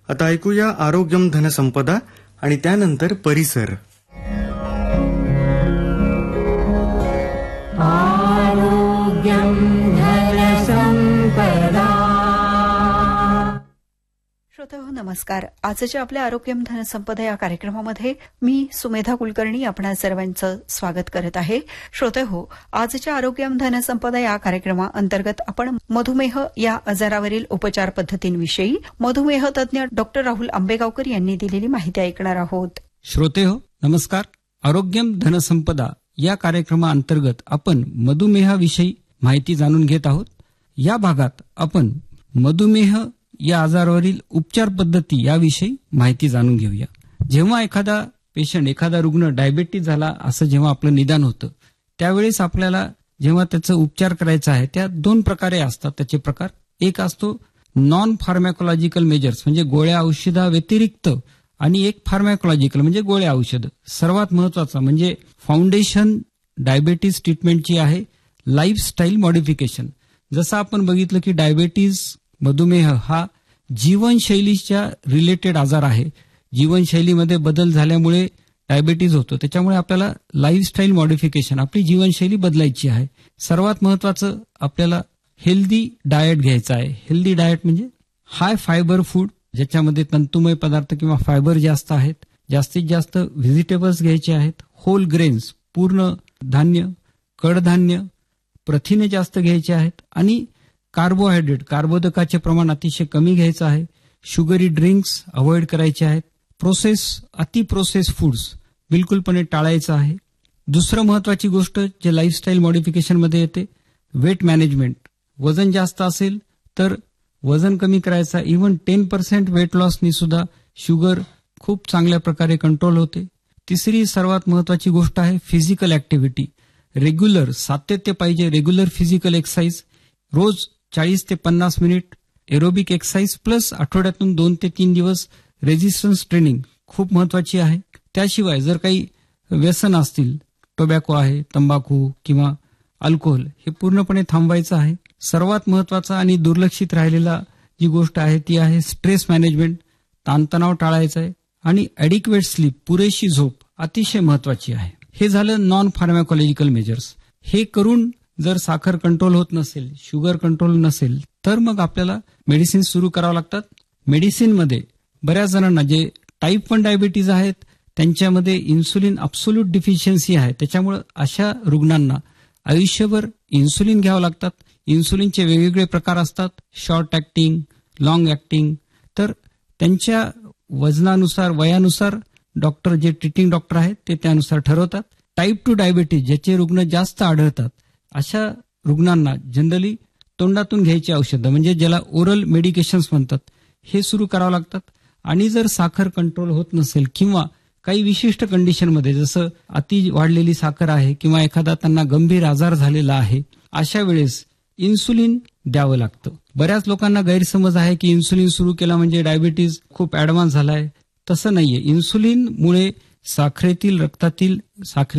आता ऐकूया आरोग्यम धनसंपदा आणि त्यानंतर परिसर. आरोग्यम धनसंपदा. श्रोतेहो नमस्कार. आजच्या आपल्या आरोग्यम धनसंपदा या कार्यक्रमामध्ये मी सुमेधा कुलकर्णी आपणा सर्वांचं स्वागत करत आहे. श्रोतेहो, आजच्या आरोग्यम धनसंपदा या कार्यक्रमाअंतर्गत आपण मधुमेह या आजारावरील उपचार पद्धतींविषयी मधुमेह तज्ञ डॉक्टर राहुल आंबेगावकर यांनी दिलेली माहिती ऐकणार आहोत. श्रोतेहो नमस्कार. आरोग्यम धनसंपदा या कार्यक्रमाअंतर्गत आपण मधुमेहाविषयी माहिती जाणून घेत आहोत. या भागात आपण मधुमेह या आजारावरील उपचार पद्धती याविषयी माहिती जाणून घेऊया. जेव्हा एखादा रुग्ण डायबेटीज झाला असं जेव्हा आपलं निदान होतं त्यावेळेस आपल्याला जेव्हा त्याचा उपचार करायचा आहे त्या दोन प्रकारे असतात. त्याचे प्रकार एक असतो नॉन फार्मॅकोलॉजिकल मेजर्स म्हणजे गोळ्या औषधा व्यतिरिक्त आणि एक फार्मॅकोलॉजिकल म्हणजे गोळ्या औषध. सर्वात महत्वाचा म्हणजे फाउंडेशन डायबेटीज ट्रीटमेंटची आहे लाईफस्टाईल मॉडिफिकेशन. जसं आपण बघितलं की डायबेटीज मधुमेह हा जीवनशैलीच्या रिलेटेड आजार आहे. जीवनशैलीमध्ये बदल झाल्यामुळे डायबेटीज होतो. त्याच्यामुळे आपल्याला लाईफस्टाईल मॉडिफिकेशन आपली जीवनशैली बदलायची आहे. सर्वात महत्वाचं आपल्याला हेल्दी डाएट घ्यायचा आहे. हेल्दी डाएट म्हणजे हाय फायबर फूड ज्याच्यामध्ये तंतुमय पदार्थ किंवा फायबर जास्त आहेत. जास्तीत जास्त व्हेजिटेबल्स घ्यायचे आहेत. होल ग्रेन्स पूर्ण धान्य, कडधान्य, प्रथिने जास्त घ्यायचे आहेत आणि कार्बोहायड्रेट कार्बोदकाचे प्रमाण अतिशय कमी घ्यायचं आहे. शुगरी ड्रिंक्स अवॉइड करायचे आहेत. अति प्रोसेस फूड्स बिलकुलपणे टाळायचं आहे. दुसरं महत्वाची गोष्ट जे लाईफस्टाईल मॉडिफिकेशन मध्ये येते वेट मॅनेजमेंट. वजन जास्त असेल तर वजन कमी करायचं. इव्हन 10% वेट लॉसनी सुद्धा शुगर खूप चांगल्या प्रकारे कंट्रोल होते. तिसरी सर्वात महत्वाची गोष्ट आहे फिजिकल ऍक्टिव्हिटी. रेग्युलर सातत्य पाहिजे. रेग्युलर फिजिकल एक्सरसाइज रोज 40 ते 50 मिनिट एरोबिक एक्सरसाइज प्लस आठवड्यातून 2 ते 3 दिवस रेझिस्टन्स ट्रेनिंग खूप महत्वाची आहे. त्याशिवाय जर काही व्यसन असतील टोबॅको आहे, तंबाखू किंवा अल्कोहोल हे पूर्णपणे थांबवायचं आहे. सर्वात महत्वाचा आणि दुर्लक्षित राहिलेला जी गोष्ट आहे ती आहे स्ट्रेस मॅनेजमेंट. ताणतणाव टाळायचा आहे आणि ॲडिक्वेट स्लीप पुरेशी झोप अतिशय महत्वाची आहे. हे झालं नॉन फार्मॅकोलॉजिकल मेजर्स. हे करून जर साखर कंट्रोल होत नसेल, शुगर कंट्रोल नसेल तर मग आपल्याला मेडिसिन सुरू करावं लागतात. मेडिसिनमध्ये बऱ्याच जणांना जे टाईप 1 डायबिटीज आहेत त्यांच्यामध्ये इन्सुलिन अब्सोल्यूट डिफिशियन्सी आहे. त्याच्यामुळे अशा रुग्णांना आयुष्यभर इन्सुलिन घ्यावं लागतात. इन्सुलिनचे वेगवेगळे प्रकार असतात, शॉर्ट ऍक्टिंग, लॉंग ऍक्टिंग. तर त्यांच्या वजनानुसार वयानुसार डॉक्टर जे ट्रीटिंग डॉक्टर आहेत ते त्यानुसार ठरवतात. टाईप 2 डायबिटीज ज्याचे रुग्ण जास्त आढळतात अशा रुग्णांना जनरली तोंडातून घ्यायची औषधं म्हणजे ज्याला ओरल मेडिकेशन्स म्हणतात हे सुरू करावं लागतात. आणि जर साखर कंट्रोल होत नसेल किंवा काही विशिष्ट कंडिशनमध्ये जसं अति वाढलेली साखर आहे किंवा एखादा त्यांना गंभीर आजार झालेला आहे अशा वेळेस इन्सुलिन द्यावं लागतं. बऱ्याच लोकांना गैरसमज आहे की इन्सुलिन सुरू केला म्हणजे डायबिटीज खूप ऍडव्हान्स झालाय. तसं नाहीये. इन्सुलिनमुळे रक्तातील